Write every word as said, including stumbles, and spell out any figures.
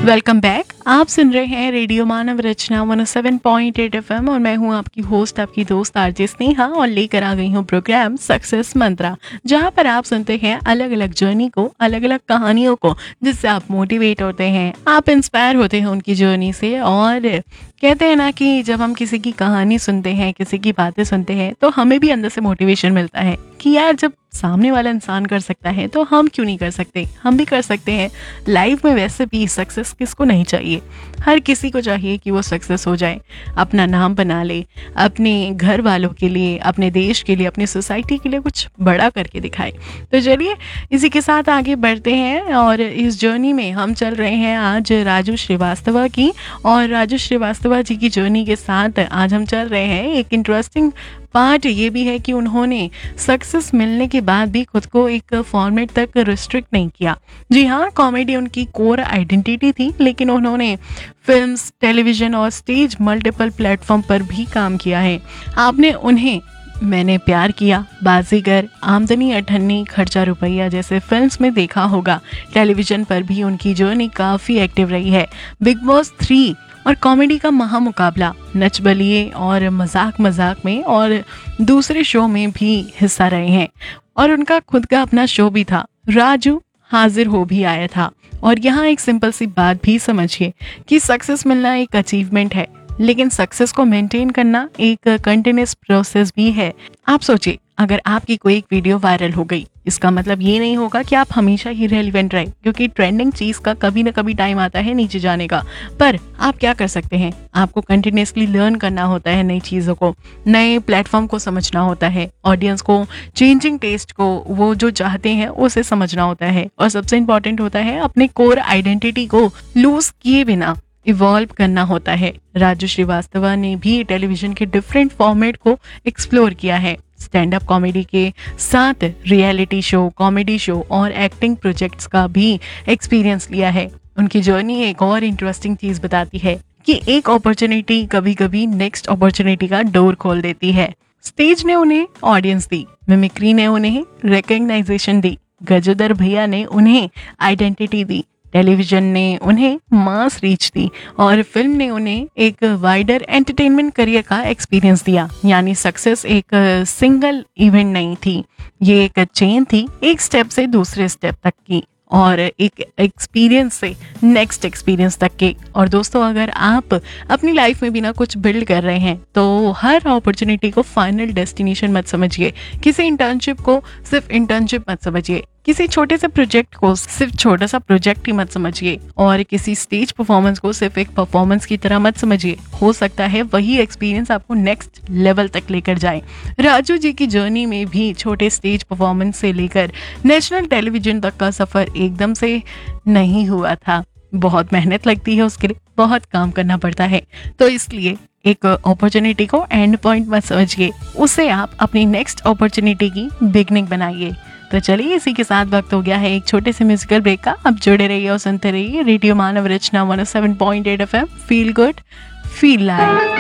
Welcome back. आप सुन रहे हैं रेडियो मानव रचना one O seven point eight FM और मैं हूं आपकी होस्ट, आपकी दोस्त आरजे स्नेहा, और लेकर आ गई हूं प्रोग्राम सक्सेस मंत्रा, जहां पर आप सुनते हैं अलग अलग जर्नी को, अलग अलग कहानियों को, जिससे आप मोटिवेट होते हैं, आप इंस्पायर होते हैं उनकी जर्नी से। और कहते हैं ना कि जब हम किसी की कहानी सुनते हैं, किसी की बातें सुनते हैं, तो हमें भी अंदर से मोटिवेशन मिलता है कि यार जब सामने वाला इंसान कर सकता है तो हम क्यों नहीं कर सकते, हम भी कर सकते हैं। लाइफ में वैसे भी सक्सेस किसको नहीं चाहिए, हर किसी को चाहिए कि वो सक्सेस हो जाए, अपना नाम बना ले, अपने घर वालों के लिए, अपने देश के लिए, अपनी सोसाइटी के लिए कुछ बड़ा करके दिखाए। तो चलिए इसी के साथ आगे बढ़ते हैं और इस जर्नी में हम चल रहे हैं आज राजू श्रीवास्तव की, और राजू श्रीवास्तव जी की जर्नी के साथ आज हम चल रहे हैं। एक इंटरेस्टिंग पार्ट ये भी है कि उन्होंने सक्सेस मिलने के बाद भी खुद को एक फॉर्मेट तक रिस्ट्रिक्ट नहीं किया। जी हाँ, कॉमेडी उनकी कोर आइडेंटिटी थी, लेकिन उन्होंने फिल्म्स, टेलीविजन और स्टेज मल्टीपल प्लेटफॉर्म पर भी काम किया है। आपने उन्हें मैंने प्यार किया, बाजीगर, आमदनी अठन्नी, खर्चा रुपया जैसे फिल्म्स में देखा होगा। टेलीविजन पर भी उनकी जर्नी काफ़ी एक्टिव रही है। बिग बॉस थ्री और कॉमेडी का महामुकाबला, नच बलिए और मजाक मजाक में और दूसरे शो में भी हिस्सा रहे हैं। और उनका खुद का अपना शो भी था, राजू हाजिर हो भी आया था। और यहाँ एक सिंपल सी बात भी समझिए कि सक्सेस मिलना एक अचीवमेंट है, लेकिन सक्सेस को मेंटेन करना एक कंटिन्यूस प्रोसेस भी है। आप सोचिए, अगर आपकी कोई एक वीडियो वायरल हो गई, इसका मतलब ये नहीं होगा कि आप हमेशा ही रेलिवेंट रहे, क्योंकि ट्रेंडिंग चीज का कभी ना कभी टाइम आता है नीचे जाने का। पर आप क्या कर सकते हैं, आपको कंटिन्यूसली लर्न करना होता है, नई चीजों को, नए प्लेटफॉर्म को समझना होता है, ऑडियंस को, चेंजिंग टेस्ट को, वो जो चाहते हैं उसे समझना होता है, और सबसे इम्पोर्टेंट होता है अपने कोर आइडेंटिटी को लूज किए बिना इवॉल्व करना होता है। राजू श्रीवास्तव ने भी टेलीविजन के डिफरेंट फॉर्मेट को एक्सप्लोर किया है, स्टैंड अप कॉमेडी के साथ रियलिटी शो, कॉमेडी शो और एक्टिंग प्रोजेक्ट्स का भी एक्सपीरियंस लिया है। उनकी जर्नी एक और इंटरेस्टिंग चीज बताती है कि एक अपॉर्चुनिटी कभी कभी नेक्स्ट अपॉर्चुनिटी का डोर खोल देती है। स्टेज ने उन्हें ऑडियंस दी, मिमिक्री ने उन्हें रिकग्नाइजेशन दी, गजोदर भैया ने उन्हें आइडेंटिटी दी, टेलीविजन ने उन्हें मास रीच दी, और फिल्म ने उन्हें एक वाइडर एंटरटेनमेंट करियर का एक्सपीरियंस दिया। यानी सक्सेस एक सिंगल इवेंट नहीं थी, ये एक चेन थी, एक स्टेप से दूसरे स्टेप तक की, और एक एक्सपीरियंस से नेक्स्ट एक्सपीरियंस तक के। और दोस्तों, अगर आप अपनी लाइफ में भी ना कुछ बिल्ड कर रहे हैं, तो हर अपॉर्चुनिटी को फाइनल डेस्टिनेशन मत समझिए, किसी इंटर्नशिप को सिर्फ इंटर्नशिप मत समझिए, किसी छोटे से प्रोजेक्ट को सिर्फ छोटा सा प्रोजेक्ट ही मत समझिए, और किसी स्टेज परफॉर्मेंस को सिर्फ एक परफॉर्मेंस की तरह मत समझिए। हो सकता है वही एक्सपीरियंस आपको नेक्स्ट लेवल तक लेकर जाए। राजू जी की जर्नी में भी छोटे स्टेज परफॉर्मेंस से लेकर नेशनल टेलीविजन तक का सफर एकदम से नहीं हुआ था। बहुत मेहनत लगती है उसके लिए, बहुत काम करना पड़ता है। तो इसलिए एक अपॉर्चुनिटी को एंड पॉइंट मत समझिए, उसे आप अपनी नेक्स्ट अपॉर्चुनिटी की बिगनिंग बनाइए। तो चलिए इसी के साथ वक्त हो गया है एक छोटे से म्यूजिकल ब्रेक का। अब जुड़े रहिए और सुनते रहिए रेडियो मानव रचना one O seven point eight FM. Feel good, feel live.